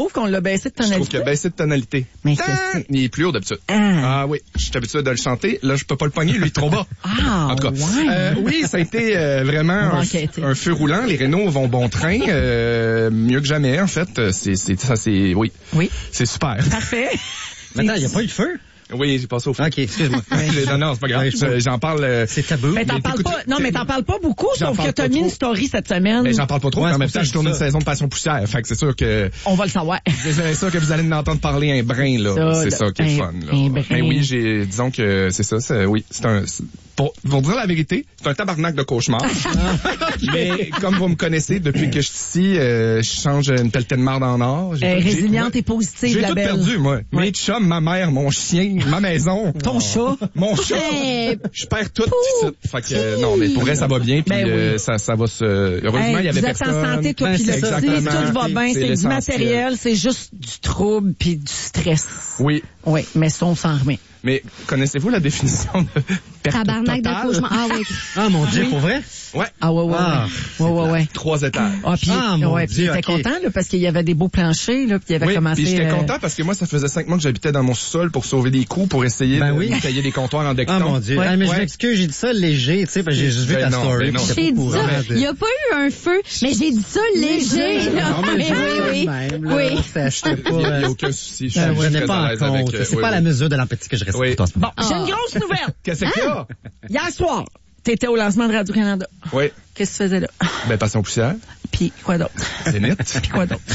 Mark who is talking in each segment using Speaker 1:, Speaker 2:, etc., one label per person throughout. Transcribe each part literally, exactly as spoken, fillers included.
Speaker 1: trouves qu'on l'a baissé de tonalité?
Speaker 2: Je trouve qu'il a baissé de tonalité.
Speaker 1: Mais
Speaker 2: Ah, il est plus haut d'habitude.
Speaker 1: Ah.
Speaker 2: ah oui, je suis habitué de le chanter. Là, je peux pas le pogner, lui, trop bas.
Speaker 1: Ah,
Speaker 2: en tout cas.
Speaker 1: ouais.
Speaker 2: Euh, oui, ça a été euh, vraiment un, un feu roulant. Les Renault vont bon train, euh, mieux que jamais, en fait. C'est, c'est, ça, c'est, oui.
Speaker 1: Oui.
Speaker 2: C'est super.
Speaker 1: Parfait.
Speaker 3: Maintenant, il n'y a pas eu de feu?
Speaker 2: Oui, j'ai passé au feu.
Speaker 3: OK, excuse-moi.
Speaker 2: non, non, c'est pas grave.
Speaker 3: Ouais,
Speaker 2: j'en parle. Euh,
Speaker 3: c'est tabou.
Speaker 1: Mais t'en parles pas, non, mais t'en parles pas beaucoup, sauf que t'as mis une story cette semaine.
Speaker 2: Mais j'en parle pas trop,
Speaker 3: ouais,
Speaker 2: mais en même temps, je tourne une saison de Passion Poussière. Fait que c'est sûr que.
Speaker 1: On va le savoir.
Speaker 2: C'est sûr que vous allez en entendre parler un brin, là.
Speaker 1: Ça,
Speaker 2: c'est ça qui est
Speaker 1: un,
Speaker 2: fun, là.
Speaker 1: Un brin.
Speaker 2: Mais oui, j'ai, disons que c'est ça, c'est, oui, c'est un, c'est, pour, pour dire la vérité, c'est un tabarnak de cauchemar. Mais comme vous me connaissez, depuis que je suis ici, euh, je change une pelletée de marde en or.
Speaker 1: Euh, résiliente et positive,
Speaker 2: j'ai
Speaker 1: la
Speaker 2: tout
Speaker 1: belle.
Speaker 2: perdu, moi.
Speaker 1: Ouais.
Speaker 2: Mes chums, ma mère, mon chien, ma maison.
Speaker 1: Ton chat.
Speaker 2: Mon chat.
Speaker 4: Hey.
Speaker 2: Je perds tout ici. Fait que, euh, non, mais pour vrai, ça va bien. Puis
Speaker 1: Ben oui.
Speaker 2: euh, ça, ça va se... Heureusement,
Speaker 1: Hey,
Speaker 2: il y avait
Speaker 1: vous êtes
Speaker 2: personne.
Speaker 1: en santé, toi,
Speaker 2: Ben,
Speaker 1: puis le
Speaker 2: c'est
Speaker 1: petit,
Speaker 2: exactement.
Speaker 1: tout va bien, c'est, du
Speaker 2: l'essentiel.
Speaker 1: matériel, c'est juste du trouble puis du stress.
Speaker 2: Oui.
Speaker 1: Oui, mais ça, on s'en remet.
Speaker 2: Mais connaissez-vous la définition de perte
Speaker 4: Tabarnak
Speaker 2: totale?
Speaker 4: de cauchemar. Ah oui.
Speaker 3: Ah, mon Dieu, pour vrai?
Speaker 2: Ouais.
Speaker 1: Ah ouais, ouais,
Speaker 3: Ah,
Speaker 1: ouais. Ouais, ouais, ouais.
Speaker 2: Trois étages.
Speaker 1: Ah, puis,
Speaker 3: Ah, mon
Speaker 1: ouais, puis il
Speaker 3: Dieu,
Speaker 1: était
Speaker 3: ok.
Speaker 1: content, là, parce qu'il y avait des beaux planchers, là, puis il avait
Speaker 2: Oui,
Speaker 1: commencé...
Speaker 2: puis j'étais
Speaker 1: euh,
Speaker 2: content parce que moi, ça faisait cinq mois que j'habitais dans mon sous-sol pour sauver des coûts, pour essayer
Speaker 3: Ben
Speaker 2: de
Speaker 3: oui.
Speaker 2: me tailler des comptoirs en
Speaker 3: Ah,
Speaker 2: decton.
Speaker 3: mon Dieu.
Speaker 1: Ouais.
Speaker 3: Ah, mais
Speaker 2: Ouais.
Speaker 3: je m'excuse, j'ai dit ça léger, tu sais, parce que j'ai juste vu
Speaker 2: Ben
Speaker 3: ta
Speaker 2: non,
Speaker 3: story.
Speaker 2: ben non.
Speaker 3: puis j'étais
Speaker 4: J'ai
Speaker 3: pas
Speaker 4: dit
Speaker 3: au
Speaker 4: ça.
Speaker 3: courant de-
Speaker 4: Il n'y a pas eu un feu, mais j'ai dit ça léger. là.
Speaker 3: Non, mais
Speaker 4: Mais
Speaker 3: je
Speaker 4: oui,
Speaker 3: veux
Speaker 4: oui.
Speaker 3: même, là,
Speaker 4: Oui.
Speaker 3: ça, j'étais pas,
Speaker 2: Il n'y a, il y a
Speaker 3: euh,
Speaker 2: aucun souci. Je
Speaker 3: euh,
Speaker 2: suis
Speaker 3: je n'ai
Speaker 2: très
Speaker 3: pas
Speaker 2: à
Speaker 3: en
Speaker 2: l'aise avec,
Speaker 3: compte.
Speaker 2: euh,
Speaker 3: C'est
Speaker 2: oui,
Speaker 3: pas
Speaker 2: oui.
Speaker 3: la mesure de l'empathie que je respecte
Speaker 2: Oui.
Speaker 3: pour toi.
Speaker 1: Bon, j'ai une grosse nouvelle.
Speaker 2: Qu'est-ce qu'il y a?
Speaker 1: Hier soir, t'étais au lancement de Radio-Canada.
Speaker 2: Oui.
Speaker 1: Qu'est-ce que tu faisais là?
Speaker 2: Ben, Passion Poussière.
Speaker 1: Puis quoi d'autre?
Speaker 2: Zénith.
Speaker 1: Puis quoi d'autre?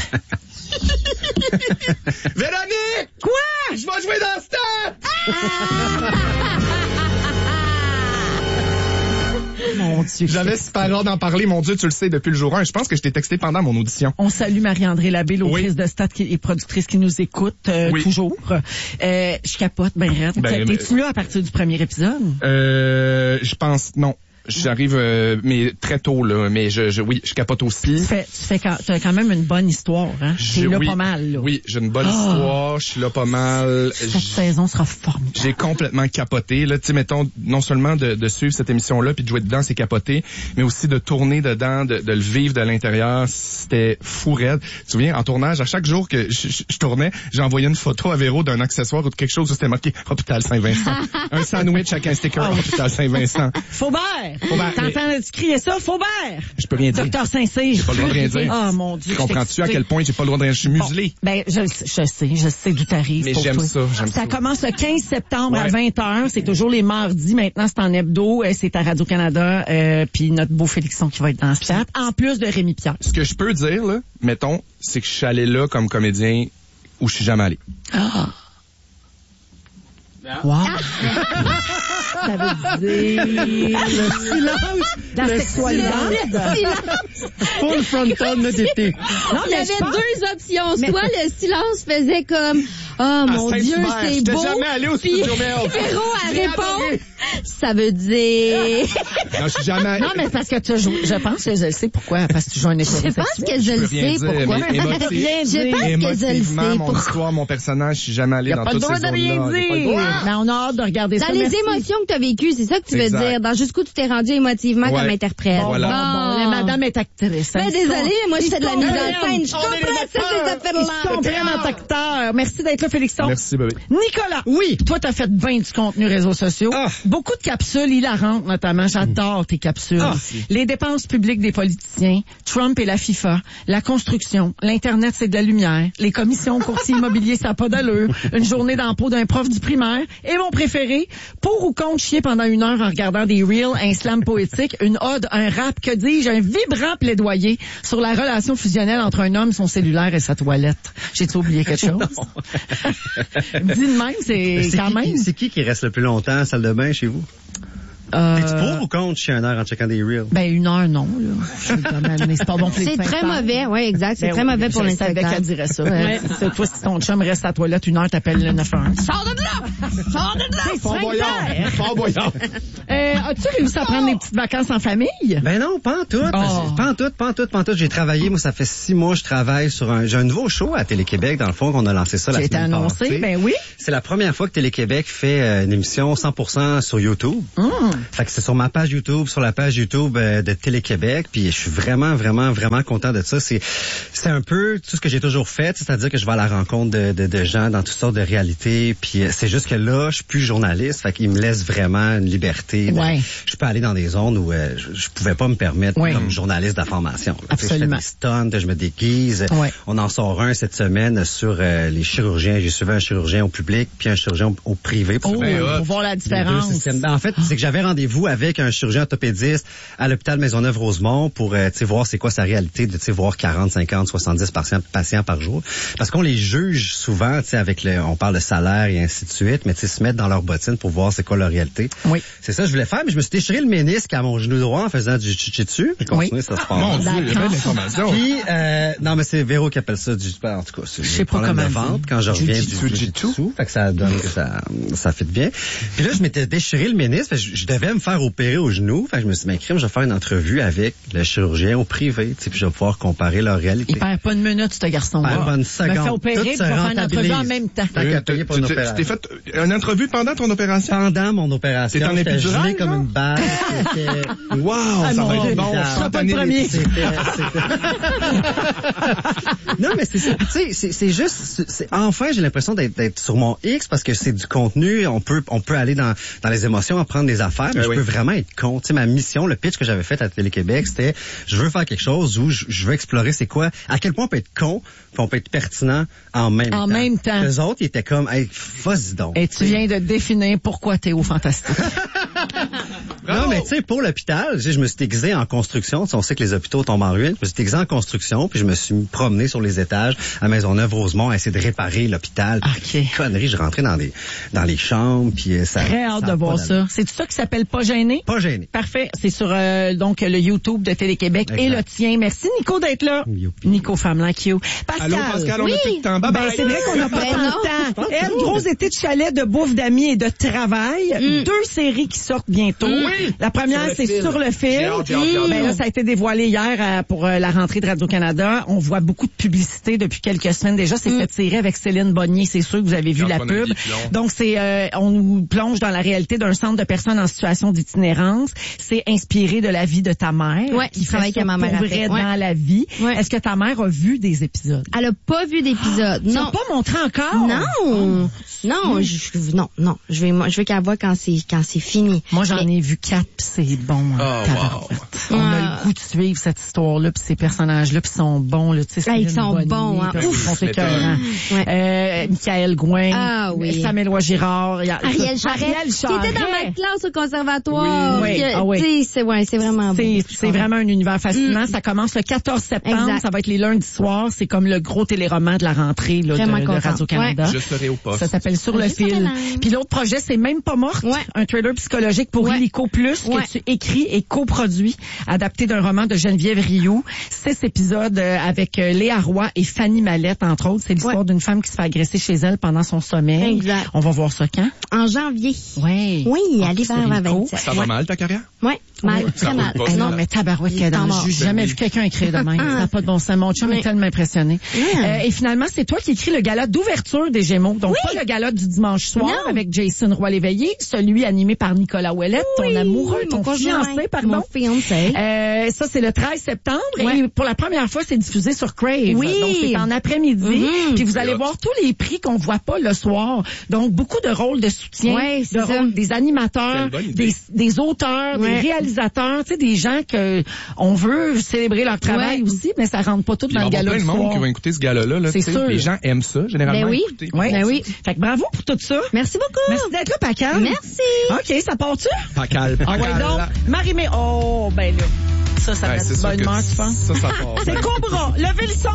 Speaker 2: Véronique!
Speaker 1: Quoi?
Speaker 2: Je vais jouer dans ce temps!
Speaker 1: Mon Dieu.
Speaker 2: J'avais super hâte d'en parler, mon Dieu, tu le sais, depuis le jour un. Je pense que je t'ai texté pendant mon audition.
Speaker 1: On salue Marie-André Labbé, l'autrice
Speaker 2: Oui.
Speaker 1: de Stade qui, et productrice qui nous écoute euh,
Speaker 2: Oui.
Speaker 1: toujours. Euh, je capote, ben raide.
Speaker 2: Ben,
Speaker 1: T'es-tu là à partir du premier épisode?
Speaker 2: Euh, je pense, non. J'arrive, euh, mais très tôt, là. Mais je, je, oui, je capote aussi.
Speaker 1: Tu fais, tu fais quand, t'as quand même une bonne histoire, hein?
Speaker 2: J'ai-
Speaker 1: T'es là
Speaker 2: oui,
Speaker 1: pas mal, là.
Speaker 2: Oui, j'ai une bonne
Speaker 1: Ah.
Speaker 2: histoire, je suis là pas mal.
Speaker 1: Cette
Speaker 2: J-
Speaker 1: saison sera formidable.
Speaker 2: J'ai complètement capoté. Là, tu sais, mettons, non seulement de, de suivre cette émission-là puis de jouer dedans, c'est capoté, mais aussi de tourner dedans, de, de le vivre de l'intérieur, c'était fou raide. Tu te souviens, en tournage, à chaque jour que je, je, je tournais, j'envoyais une photo à Véro d'un accessoire ou de quelque chose où c'était marqué Hôpital Saint-Vincent. Un sandwich avec un sticker Hôpital Saint-Vincent.
Speaker 1: Faubert!
Speaker 2: Faubert,
Speaker 1: T'entends-tu crier ça? Faubert!
Speaker 2: Je peux rien dire.
Speaker 1: Docteur Saint-Cyr.
Speaker 2: J'ai pas le droit de rien dire.
Speaker 1: Ah, mon Dieu.
Speaker 2: Comprends-tu à quel point j'ai pas le droit de rien? Je suis muselé.
Speaker 1: Bon, ben, je, je sais, je sais d'où t'arrives.
Speaker 2: Mais
Speaker 1: pour
Speaker 2: j'aime
Speaker 1: toi.
Speaker 2: ça, j'aime
Speaker 1: Ça
Speaker 2: ça.
Speaker 1: commence le quinze septembre à
Speaker 2: Ouais.
Speaker 1: vingt heures. C'est toujours les mardis. Maintenant, c'est en hebdo. Euh, C'est à Radio-Canada. Euh, puis notre beau Félixon qui va être dans le chat. En plus de Rémi Pierre.
Speaker 2: Ce que je peux dire, là, mettons, c'est que je suis allé là comme comédien où je suis jamais allé.
Speaker 1: Ah! Wow! Ça veut dire... Le silence! La sexualité.
Speaker 3: Full frontal nudity.
Speaker 1: Non,
Speaker 4: Il y
Speaker 1: mais
Speaker 4: avait
Speaker 1: je pense-
Speaker 4: deux options. Soit le silence faisait comme oh mon Dieu,
Speaker 2: Saint-Hubert.
Speaker 4: c'est
Speaker 2: J'étais
Speaker 4: beau.
Speaker 2: jamais allé au
Speaker 4: Puis
Speaker 2: Studio Mel.
Speaker 4: Véro a
Speaker 2: J'ai
Speaker 4: répond
Speaker 2: adoré.
Speaker 4: ça veut dire
Speaker 2: Non, je suis jamais
Speaker 1: Non, mais parce que tu joues. Je pense que je le sais pourquoi. Parce que tu joues un
Speaker 4: je
Speaker 1: hétérosexuel.
Speaker 4: pense que je
Speaker 2: peux
Speaker 4: le
Speaker 2: rien
Speaker 4: sais
Speaker 2: dire,
Speaker 4: pourquoi.
Speaker 2: mais émotif-
Speaker 1: Rien
Speaker 4: Je
Speaker 1: dire.
Speaker 4: pense que je le
Speaker 2: émotivement,
Speaker 4: sais
Speaker 2: mon
Speaker 4: pourquoi.
Speaker 2: histoire, mon personnage, je suis jamais allé
Speaker 1: Il n'y
Speaker 2: dans
Speaker 1: a pas le
Speaker 2: toutes
Speaker 1: droit
Speaker 2: ces
Speaker 1: de rien
Speaker 2: zones-là. J'ai pas le
Speaker 1: dire.
Speaker 2: droit.
Speaker 1: Mais on a hâte de regarder
Speaker 4: Dans
Speaker 1: ça.
Speaker 4: les
Speaker 1: Merci.
Speaker 4: émotions que tu as vécues, c'est ça que tu veux
Speaker 2: Exact.
Speaker 4: dire. Dans jusqu'où tu t'es rendu émotivement
Speaker 2: Ouais.
Speaker 4: comme interprète.
Speaker 1: Bon,
Speaker 2: Voilà.
Speaker 1: bon, bon, la madame est actrice.
Speaker 4: Ben,
Speaker 1: Ils
Speaker 4: désolée,
Speaker 1: sont-
Speaker 4: moi, je fais de la
Speaker 1: ils
Speaker 4: mise
Speaker 1: sont
Speaker 4: en
Speaker 1: bien.
Speaker 4: scène. Je
Speaker 1: On
Speaker 4: comprends
Speaker 1: est les
Speaker 4: ça, ces
Speaker 1: acteurs.
Speaker 4: affaires-là.
Speaker 1: Ils sont vraiment acteurs. Merci d'être là, Félixon.
Speaker 2: Merci, bébé.
Speaker 1: Nicolas.
Speaker 3: Oui.
Speaker 1: Toi, t'as fait bien du contenu réseaux sociaux.
Speaker 3: Ah.
Speaker 1: Beaucoup de capsules hilarantes, notamment. J'adore tes capsules.
Speaker 3: Ah.
Speaker 1: Les dépenses publiques des politiciens, Trump et la FIFA, la construction, l'Internet, c'est de la lumière, les commissions courtiers immobiliers, ça n'a pas d'allure, une journée d'impôt d'un prof du primaire, et mon préféré, pour ou contre chier pendant une heure en regardant des reels, un slam poétique, une ode, un rap, que dis-je, un vibrant plaidoyer sur la relation fusionnelle entre un homme, son cellulaire et sa toilette. J'ai-tu oublié quelque chose? Dis de même, c'est
Speaker 3: C'est
Speaker 1: quand
Speaker 3: qui,
Speaker 1: même...
Speaker 3: qui- c'est qui qui reste le plus longtemps à la salle de bain chez vous?
Speaker 1: Euh,
Speaker 3: T'es-tu pour ou contre chier un heure en checkant des reels?
Speaker 1: Ben, une heure, non, là. C'est quand même- mais c'est pas bon pour les
Speaker 4: C'est très
Speaker 1: sphincters.
Speaker 4: mauvais, oui, exact. C'est
Speaker 1: Ben
Speaker 4: très
Speaker 1: oui,
Speaker 4: mauvais pour
Speaker 1: je savais
Speaker 4: l'inspecteur.
Speaker 1: qu'elle dirait ça. Hein. C'est toi, si ton chum reste à la toilette une heure, t'appelles le neuf un un. Sors de là! Sors de là!
Speaker 2: Fort boyard! Fort boyard!
Speaker 1: Euh, as-tu réussi à prendre des petites vacances en famille?
Speaker 3: Ben non, pas en tout.
Speaker 1: Oh.
Speaker 3: Pas en tout, pas en tout, pas en tout. J'ai travaillé, moi, ça fait six mois, je travaille sur un, j'ai un nouveau show à Télé-Québec, dans le fond, qu'on a lancé ça la
Speaker 1: Qui a été
Speaker 3: semaine
Speaker 1: annoncé,
Speaker 3: passée.
Speaker 1: ben oui.
Speaker 3: C'est la première fois que Télé-Québec fait euh, une émission cent pour cent sur YouTube.
Speaker 1: Hum.
Speaker 3: Fait que c'est sur ma page YouTube, sur la page YouTube euh, de Télé-Québec, puis je suis vraiment, vraiment, vraiment content de ça. C'est c'est un peu tout ce que j'ai toujours fait, c'est-à-dire que je vais à la rencontre de, de, de gens dans toutes sortes de réalités, puis c'est juste que là, je suis plus journaliste, fait qu'il me laisse vraiment une liberté.
Speaker 1: Ouais.
Speaker 3: De, je peux aller dans des zones où euh, je, je pouvais pas me permettre
Speaker 1: ouais.
Speaker 3: comme journaliste d'information. Là.
Speaker 1: Absolument.
Speaker 3: Je fais des stunts, je me déguise.
Speaker 1: Ouais.
Speaker 3: On en sort un cette semaine sur euh, les chirurgiens. J'ai suivi un chirurgien au public, puis un chirurgien au, au privé. Pour,
Speaker 1: oh, pour voir la différence.
Speaker 3: En fait, c'est que j'avais rendez-vous avec un chirurgien orthopédiste à l'hôpital Maisonneuve-Rosemont pour euh, voir c'est quoi sa réalité de voir quarante, cinquante, soixante-dix patients par jour. Parce qu'on les juge souvent, avec le, on parle de salaire et ainsi de suite, mais se mettre dans leur bottine pour voir c'est quoi leur réalité.
Speaker 1: Oui.
Speaker 3: C'est ça que je voulais faire, mais je me suis déchiré le ménisque à mon genou droit en faisant du jiu-jitsu.
Speaker 1: Oui.
Speaker 3: Ça se passe.
Speaker 2: Mon Dieu, il y a bien d'informations.
Speaker 3: Puis, euh, non, mais c'est Véro qui appelle ça du, en tout cas, c'est un problème de ventre quand je reviens du jiu-jitsu. Fait que ça donne que ça, ça fit bien. Puis là, je m'étais déchiré le ménisque, fait que je, je devais me faire opérer au genou. Fait que je me suis dit, mais crime, je vais faire une entrevue avec le chirurgien au privé, tu sais, puis je vais pouvoir comparer leur réalité.
Speaker 1: Il perd pas une minute, ce garçon-là.
Speaker 3: Il perd pas une seconde.
Speaker 1: Me fait opérer, puis faire une entrevue en même temps.
Speaker 2: Euh, tu t'es fait une entrevue pendant ton opération?
Speaker 3: Pendant mon opération.
Speaker 2: T'es en
Speaker 3: J'étais
Speaker 2: épidural,
Speaker 3: gelé comme une balle.
Speaker 2: Wow,
Speaker 1: ah,
Speaker 2: ça
Speaker 1: mon
Speaker 2: va être
Speaker 1: Dieu.
Speaker 2: bon.
Speaker 1: Je serai pas le premier.
Speaker 3: Non, mais c'est ça. Tu sais, c'est, c'est juste, c'est, c'est, enfin, j'ai l'impression d'être, d'être sur mon X parce que c'est du contenu. On peut, on peut aller dans, dans les émotions, apprendre des affaires, mais
Speaker 2: ben
Speaker 3: je
Speaker 2: oui.
Speaker 3: peux vraiment être con. Tu sais, ma mission, le pitch que j'avais fait à Télé-Québec, c'était, je veux faire quelque chose où je, je veux explorer c'est quoi, à quel point on peut être con, puis on peut être pertinent en même
Speaker 1: en
Speaker 3: temps.
Speaker 1: En même temps.
Speaker 3: Les autres, ils étaient comme, hey, vas-y donc.
Speaker 1: Et tu viens de définir pourquoi t'es au Fantastique.
Speaker 3: Non, mais tu sais, pour l'hôpital, je me suis déguisé en construction. On sait que les hôpitaux tombent en ruine. Je me suis déguisé en construction, puis je me suis promené sur les étages à Maisonneuve-Rosemont à essayer de réparer l'hôpital.
Speaker 1: OK.
Speaker 3: Connerie, je rentrais dans des dans les chambres, puis ça.
Speaker 1: Très hâte
Speaker 3: ça
Speaker 1: de voir ça. C'est ça qui s'appelle Pas gêné?
Speaker 3: Pas gêné.
Speaker 1: Parfait. C'est sur euh, donc le YouTube de Télé-Québec et le tien. Merci Nico d'être là.
Speaker 3: Youpi.
Speaker 1: Nico Famelan Q. Pascal.
Speaker 2: Allô Pascal, on
Speaker 4: oui.
Speaker 2: a plus de temps. Bye
Speaker 1: Ben,
Speaker 2: bye.
Speaker 1: c'est vrai qu'on n'a pas
Speaker 4: Ben
Speaker 1: tant de temps. Elle, gros été de chalet, de bouffe, d'amis et de travail.
Speaker 4: Mm.
Speaker 1: Deux séries qui sortent bientôt.
Speaker 2: Oui.
Speaker 1: La première,
Speaker 2: Sur le
Speaker 1: c'est
Speaker 2: fil.
Speaker 1: Sur le fil.
Speaker 2: J'ai hâte, j'ai hâte, j'ai hâte.
Speaker 1: Ben, là, ça a été dévoilé hier euh, pour euh, la rentrée de Radio-Canada. On voit beaucoup de publicité depuis quelques semaines déjà. C'est
Speaker 4: Mm.
Speaker 1: cette série avec Céline Bonnier. C'est sûr que vous avez vu la
Speaker 2: Antoine
Speaker 1: pub.
Speaker 2: Guillon.
Speaker 1: Donc, c'est euh, on nous plonge dans la réalité d'un centre de personnes en situation d'itinérance. C'est inspiré de la vie de ta mère.
Speaker 4: Ouais,
Speaker 1: qui
Speaker 4: du travail
Speaker 1: fait ça
Speaker 4: que ma mère
Speaker 1: pour
Speaker 4: a
Speaker 1: vrai
Speaker 4: fait. Ouais.
Speaker 1: dans la vie.
Speaker 4: Ouais.
Speaker 1: Est-ce que ta mère a vu des épisodes?
Speaker 4: Elle a pas vu d'épisode.
Speaker 1: Tu
Speaker 4: Non.
Speaker 1: l'as pas montré encore?
Speaker 4: Non. Non, je, non, non. Je vais, moi, je veux qu'elle voit quand c'est, quand c'est fini.
Speaker 1: Moi, j'en
Speaker 4: Mais-
Speaker 1: ai vu quatre, pis c'est bon. Hein,
Speaker 2: Oh,
Speaker 1: tabarouette.
Speaker 2: wow.
Speaker 1: On a
Speaker 4: Ah.
Speaker 1: le goût de suivre cette histoire-là, puis ces personnages-là, puis ils sont bons. Là, tu sais,
Speaker 4: Ah, ils
Speaker 1: Céline
Speaker 4: sont
Speaker 1: Bonnier,
Speaker 4: bons, hein.
Speaker 1: puis
Speaker 4: Ouf.
Speaker 1: Ils sont écœurants.
Speaker 4: Ouais.
Speaker 1: Euh, Michael Gouin,
Speaker 4: Ah, oui.
Speaker 1: Samuel Roy Girard, il y a-
Speaker 4: Ariel Charret,
Speaker 1: Ariel
Speaker 4: qui était dans
Speaker 1: Charret.
Speaker 4: ma classe au conservatoire.
Speaker 1: Oui. Oui.
Speaker 4: Que,
Speaker 1: Ah oui.
Speaker 4: tu sais, c'est, ouais, c'est vraiment
Speaker 1: C'est,
Speaker 4: beau.
Speaker 1: c'est vraiment un univers fascinant. Ça commence le quatorze septembre.
Speaker 4: Exact.
Speaker 1: Ça va être les lundis soirs. C'est comme le gros téléroman de la rentrée là, de,
Speaker 4: Vraiment
Speaker 1: de
Speaker 4: contente.
Speaker 1: Radio-Canada.
Speaker 2: Je serai au poste.
Speaker 1: Ça s'appelle Sur le
Speaker 4: Je serai
Speaker 1: fil.
Speaker 4: là.
Speaker 1: Puis l'autre projet, c'est Même pas morte.
Speaker 4: Ouais.
Speaker 1: Un trailer psychologique pour
Speaker 4: Ouais.
Speaker 1: Illico Plus
Speaker 4: Ouais.
Speaker 1: que tu écris et coproduis, adapté d'un roman de Geneviève Rioux. Six épisodes euh, avec euh, Léa Roy et Fanny Mallette, entre autres. C'est l'histoire
Speaker 4: Ouais.
Speaker 1: d'une femme qui se fait agresser chez elle pendant son sommeil.
Speaker 4: Exact.
Speaker 1: On va voir ça quand?
Speaker 4: En janvier.
Speaker 1: Ouais.
Speaker 4: Oui,
Speaker 1: En
Speaker 4: allez
Speaker 1: plus,
Speaker 4: vers
Speaker 1: c'est
Speaker 4: la
Speaker 1: Illico.
Speaker 4: vingt-sept.
Speaker 2: Ça va mal ta carrière?
Speaker 4: Ouais, mal,
Speaker 1: Oui.
Speaker 2: Ça
Speaker 4: très
Speaker 2: roule
Speaker 4: mal.
Speaker 2: pas,
Speaker 1: Eh
Speaker 2: ça.
Speaker 1: non, mais tabarouette qu'elle est dans le
Speaker 4: mort.
Speaker 1: jus. J'ai jamais vu quelqu'un écrire de même. Ça n'a pas de bon sens. Mon chum est
Speaker 4: Oui.
Speaker 1: tellement impressionné.
Speaker 4: Oui.
Speaker 1: Euh, et finalement, c'est toi qui écris le gala d'ouverture des Gémeaux. Donc,
Speaker 4: Oui.
Speaker 1: pas le gala du dimanche soir
Speaker 4: Non.
Speaker 1: avec Jason Roy-Léveillé, celui animé par Nicolas Ouellette, ton amoureux, ton
Speaker 4: Mon conjoint,
Speaker 1: fiancé, pardon.
Speaker 4: Mon fiancé.
Speaker 1: Euh, ça, c'est le treize septembre.
Speaker 4: Ouais.
Speaker 1: Et pour la première fois, c'est diffusé sur Crave.
Speaker 4: Oui.
Speaker 1: Donc, c'est en après-midi.
Speaker 4: Mhm.
Speaker 1: Puis vous allez
Speaker 2: C'est hot.
Speaker 1: voir tous les prix qu'on voit pas le soir. Donc, beaucoup de rôles de soutien,
Speaker 4: Ouais,
Speaker 1: de
Speaker 4: c'est ça.
Speaker 1: rôles des animateurs,
Speaker 2: Quelle bonne idée.
Speaker 1: des, des auteurs,
Speaker 4: Ouais.
Speaker 1: des réalisateurs, tu sais, des gens que on veut célébrer leur travail
Speaker 4: Ouais.
Speaker 1: aussi, mais ça rentre pas tout
Speaker 2: Il va
Speaker 1: dans
Speaker 2: y
Speaker 1: le
Speaker 2: avoir
Speaker 1: gala
Speaker 2: plein
Speaker 1: du
Speaker 2: de monde
Speaker 1: soir.
Speaker 2: qui va écouter ce gala-là. Là,
Speaker 1: C'est
Speaker 2: tu sais.
Speaker 1: sûr.
Speaker 2: Les gens aiment ça, généralement.
Speaker 4: Ben oui.
Speaker 2: écouter.
Speaker 1: Ouais.
Speaker 4: Ben oui.
Speaker 1: Fait que bravo pour tout ça.
Speaker 4: Merci beaucoup.
Speaker 1: Merci d'être là, Pascal.
Speaker 4: Merci.
Speaker 1: OK, ça part-tu?
Speaker 2: Pacal,
Speaker 1: Ah ouais, donc, Marie-Mé, oh, ben là, ça, ça
Speaker 2: Ouais,
Speaker 1: met
Speaker 2: c'est
Speaker 1: de
Speaker 2: sûr
Speaker 1: bonne
Speaker 2: que
Speaker 1: humeur, tu penses?
Speaker 2: Ça, ça part.
Speaker 1: C'est Cobra. Levez le son.